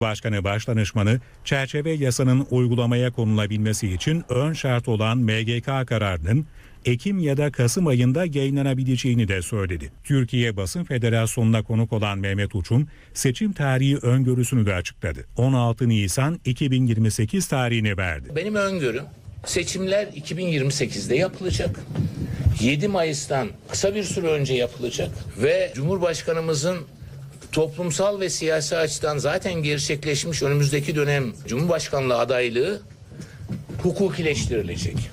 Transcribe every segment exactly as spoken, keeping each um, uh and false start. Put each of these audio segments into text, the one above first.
Başkanı Başdanışmanı, çerçeve yasanın uygulamaya konulabilmesi için ön şart olan M G K kararının Ekim ya da Kasım ayında yayınlanabileceğini de söyledi. Türkiye Basın Federasyonu'na konuk olan Mehmet Uçum, seçim tarihi öngörüsünü de açıkladı. on altı Nisan iki bin yirmi sekiz tarihini verdi. Benim öngörüm seçimler iki bin yirmi sekizde yapılacak. yedi Mayıs'tan kısa bir süre önce yapılacak ve Cumhurbaşkanımızın toplumsal ve siyasi açıdan zaten gerçekleşmiş önümüzdeki dönem Cumhurbaşkanlığı adaylığı hukukileştirilecek.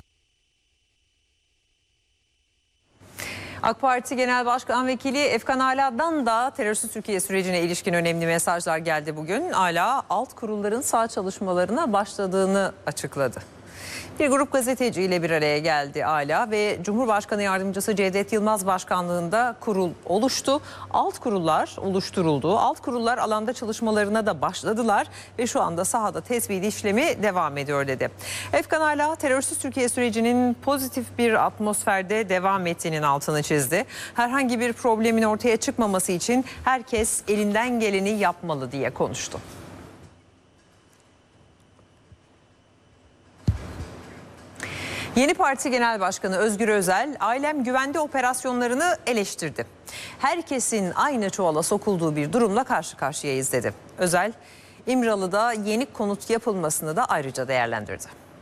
AK Parti Genel Başkan Vekili Efkan Ala'dan da terörsüz Türkiye sürecine ilişkin önemli mesajlar geldi bugün. Ala, alt kurulların sağ çalışmalarına başladığını açıkladı. Bir grup gazeteci ile bir araya geldi Ala ve Cumhurbaşkanı Yardımcısı Cevdet Yılmaz başkanlığında kurul oluştu. Alt kurullar oluşturuldu. Alt kurullar alanda çalışmalarına da başladılar ve şu anda sahada tespit işlemi devam ediyor dedi. Efkan Ala, terörsüz Türkiye sürecinin pozitif bir atmosferde devam ettiğinin altını çizdi. Herhangi bir problemin ortaya çıkmaması için herkes elinden geleni yapmalı diye konuştu. Yeni Parti Genel Başkanı Özgür Özel, ailem güvende operasyonlarını eleştirdi. Herkesin aynı çuvala sokulduğu bir durumla karşı karşıyayız dedi. Özel, İmralı'da yeni konut yapılmasını da ayrıca değerlendirdi.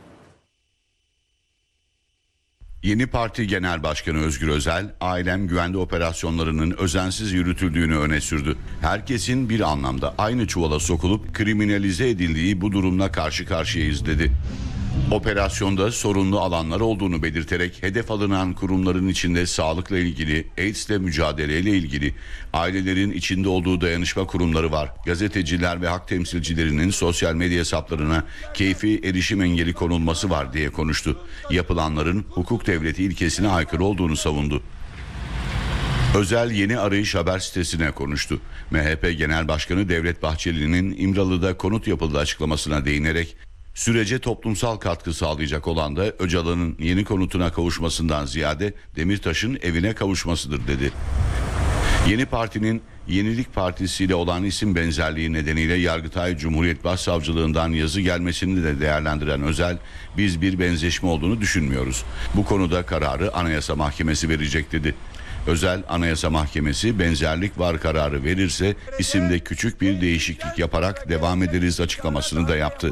Yeni Parti Genel Başkanı Özgür Özel, ailem güvende operasyonlarının özensiz yürütüldüğünü öne sürdü. Herkesin bir anlamda aynı çuvala sokulup kriminalize edildiği bu durumla karşı karşıyayız dedi. Operasyonda sorunlu alanlar olduğunu belirterek hedef alınan kurumların içinde sağlıkla ilgili, AIDS'le mücadeleyle ilgili, ailelerin içinde olduğu dayanışma kurumları var. Gazeteciler ve hak temsilcilerinin sosyal medya hesaplarına keyfi erişim engeli konulması var diye konuştu. Yapılanların hukuk devleti ilkesine aykırı olduğunu savundu. Özel Yeni Arayış haber sitesine konuştu. M H P Genel Başkanı Devlet Bahçeli'nin İmralı'da konut yapıldı açıklamasına değinerek, sürece toplumsal katkı sağlayacak olan da Öcalan'ın yeni konutuna kavuşmasından ziyade Demirtaş'ın evine kavuşmasıdır dedi. Yeni partinin Yenilik Partisi ile olan isim benzerliği nedeniyle Yargıtay Cumhuriyet Başsavcılığından yazı gelmesini de değerlendiren Özel, biz bir benzeşme olduğunu düşünmüyoruz. Bu konuda kararı Anayasa Mahkemesi verecek dedi. Özel, Anayasa Mahkemesi benzerlik var kararı verirse isimde küçük bir değişiklik yaparak devam ederiz açıklamasını da yaptı.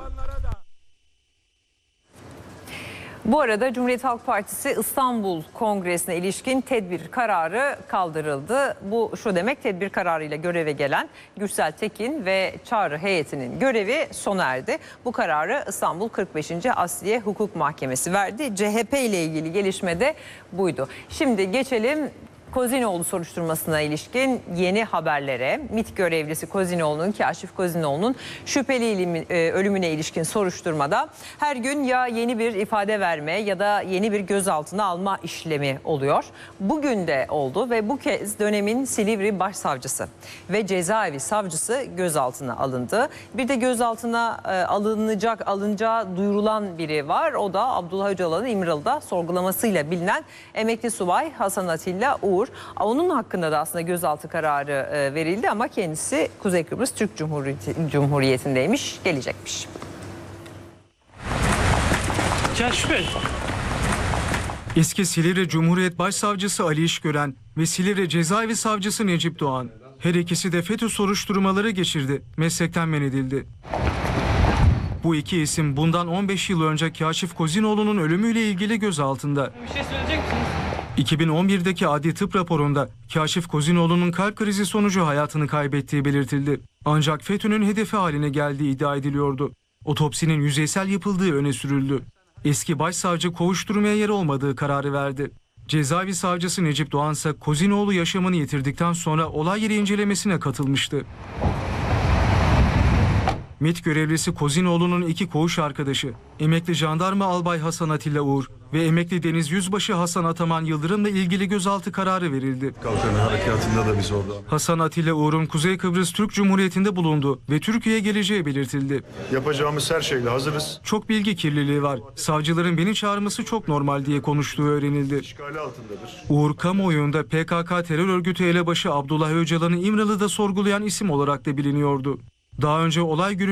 Bu arada Cumhuriyet Halk Partisi İstanbul Kongresi'ne ilişkin tedbir kararı kaldırıldı. Bu şu demek, tedbir kararıyla göreve gelen Gürsel Tekin ve Çağrı heyetinin görevi sona erdi. Bu kararı İstanbul kırk beşinci Asliye Hukuk Mahkemesi verdi. C H P ile ilgili gelişme de buydu. Şimdi geçelim Kozinoğlu soruşturmasına ilişkin yeni haberlere. MİT görevlisi Kozinoğlu'nun, Kaşif Kozinoğlu'nun şüpheli ölümüne ilişkin soruşturmada her gün ya yeni bir ifade verme ya da yeni bir gözaltına alma işlemi oluyor. Bugün de oldu ve bu kez dönemin Silivri Başsavcısı ve cezaevi savcısı gözaltına alındı. Bir de gözaltına alınacak, alınacağı duyurulan biri var. O da Abdullah Öcalan'ın İmralı'da sorgulamasıyla bilinen emekli subay Hasan Atilla Uğur. Onun hakkında da aslında gözaltı kararı verildi ama kendisi Kuzey Kıbrıs Türk Cumhuriyeti, Cumhuriyeti'ndeymiş, gelecekmiş. Kaşif Bey. Eski Silivri Cumhuriyet Başsavcısı Ali İşgören ve Silivri Cezaevi Savcısı Necip Doğan. Her ikisi de FETÖ soruşturmaları geçirdi, meslekten men edildi. Bu iki isim bundan on beş yıl önce Kaşif Kozinoğlu'nun ölümüyle ilgili gözaltında. Bir şey söyleyecek misiniz? iki bin on birdeki adli tıp raporunda Kaşif Kozinoğlu'nun kalp krizi sonucu hayatını kaybettiği belirtildi. Ancak FETÖ'nün hedefi haline geldiği iddia ediliyordu. Otopsinin yüzeysel yapıldığı öne sürüldü. Eski başsavcı kovuşturmaya yer olmadığı kararı verdi. Cezaevi savcısı Necip Doğan ise Kozinoğlu yaşamını yitirdikten sonra olay yeri incelemesine katılmıştı. MİT görevlisi Kozinoğlu'nun iki koğuş arkadaşı, emekli jandarma albay Hasan Atilla Uğur ve emekli deniz yüzbaşı Hasan Ataman Yıldırım'la ilgili gözaltı kararı verildi. Kalkan harekatında da biz orada. Hasan Atilla Uğur'un Kuzey Kıbrıs Türk Cumhuriyeti'nde bulundu ve Türkiye'ye geleceği belirtildi. Yapacağımız her şeyle hazırız. Çok bilgi kirliliği var. Savcıların beni çağırması çok normal diye konuştuğu öğrenildi. İşgali altındadır. Uğur kamuoyunda P K K terör örgütü elebaşı Abdullah Öcalan'ı İmralı'da sorgulayan isim olarak da biliniyordu. Daha önce olay günü